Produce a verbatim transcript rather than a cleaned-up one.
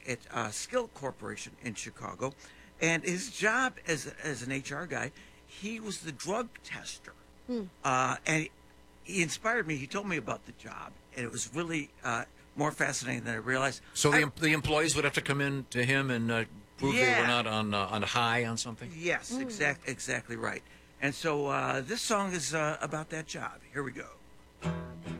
at uh, Skill Corporation in Chicago, and his job as as an H R guy, he was the drug tester, Hmm. uh, and he inspired me. He told me about the job, and it was really uh, more fascinating than I realized. So the I- em- the employees would have to come in to him and uh, prove they Yeah. were not on uh, on high on something. Yes, exact, exactly right. And so uh, this song is uh, about that job. Here we go.